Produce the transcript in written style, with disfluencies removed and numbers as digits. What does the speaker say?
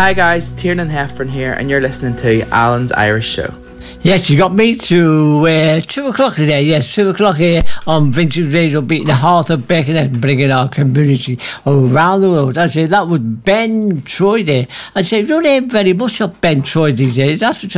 Hi guys, Tiernan Heffern here, and you're listening to Alan's Irish Show. Yes, you got me to 2 o'clock today. Yes, 2 o'clock here on Vintage Radio, beating the heart of Beckenham and bringing our community around the world. I say that was Ben Troy there. I say, don't hear very much of Ben Troy these days. That's